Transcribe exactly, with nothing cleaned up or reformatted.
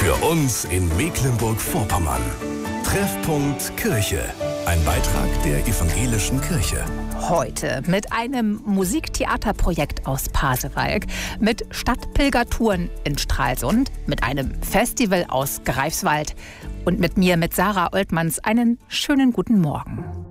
Für uns in Mecklenburg-Vorpommern. Treffpunkt Kirche. Ein Beitrag der Evangelischen Kirche. Heute mit einem Musiktheaterprojekt aus Pasewalk, mit Stadtpilgertouren in Stralsund, mit einem Festival aus Greifswald und mit mir, mit Sarah Oltmanns, einen schönen guten Morgen.